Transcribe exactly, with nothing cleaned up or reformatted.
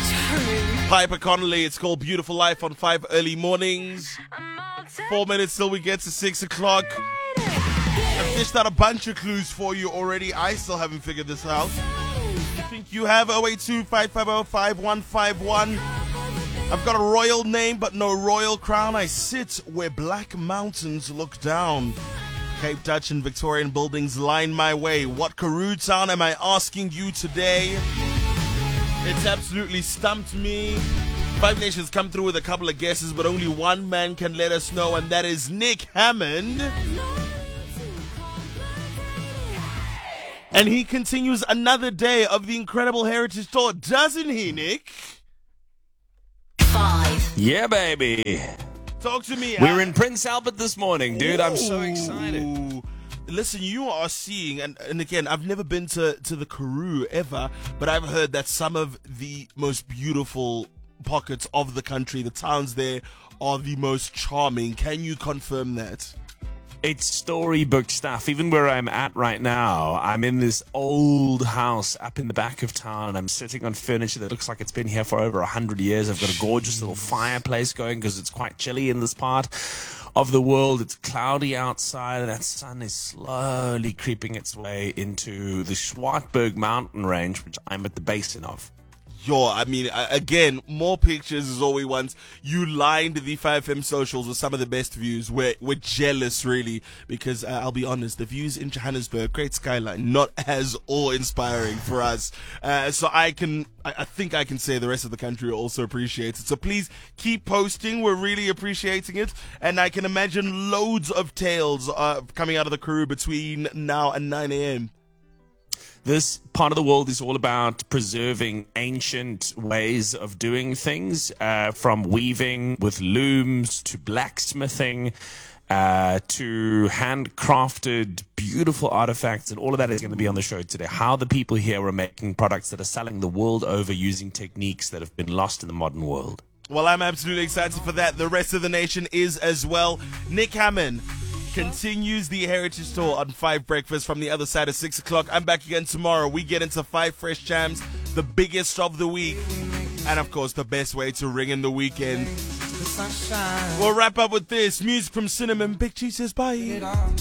Piper Connolly, it's called Beautiful Life on five early mornings. Four minutes till we get to six o'clock. I've dished out a bunch of clues for you already. I still haven't figured this out. I think you have oh eight two, five five oh, five one five one. I've got a royal name but no royal crown. I sit where black mountains look down. Cape Dutch and Victorian buildings line my way. What Karoo town am I asking you today? It's absolutely stumped me. Five Nations come through with a couple of guesses, but only one man can let us know, and that is Nick Hammond. And he continues another day of the incredible Heritage Tour, doesn't he, Nick? Five. Yeah, baby. Talk to me. We uh, were in Prince Albert this morning, dude. I'm so excited. Ooh. Listen, you are seeing, and, and again, I've never been to, to the Karoo ever, but I've heard that some of the most beautiful pockets of the country, the towns there, are the most charming. Can you confirm that? It's storybook stuff. Even where I'm at right now, I'm in this old house up in the back of town. I'm sitting on furniture that looks like it's been here for over a hundred years. I've got a gorgeous little fireplace going because it's quite chilly in this part of the world. It's cloudy outside, and that sun is slowly creeping its way into the Swartberg mountain range, which I'm at the basin of. Yo, I mean, I- again, more pictures is all we want. You lined the five F M socials with some of the best views. We're, we're jealous, really, because uh, I'll be honest, the views in Johannesburg, great skyline, not as awe-inspiring for us. Uh, so I can, I, I think I can say the rest of the country also appreciates it. So please keep posting. We're really appreciating it. And I can imagine loads of tales uh, coming out of the Karoo between now and nine a.m. This part of the world is all about preserving ancient ways of doing things, uh, from weaving with looms to blacksmithing, uh, to handcrafted beautiful artifacts, and all of that is going to be on the show today. How the people here are making products that are selling the world over using techniques that have been lost in the modern world. Well, I'm absolutely excited for that. The rest of the nation is as well. Nick Hammond continues the Heritage Tour on Five Breakfast from the other side of six o'clock. I'm back again tomorrow. We get into Five Fresh Jams, the biggest of the week, and of course the best way to ring in the weekend. We'll wrap up with this music from Cinnamon. Big G says bye.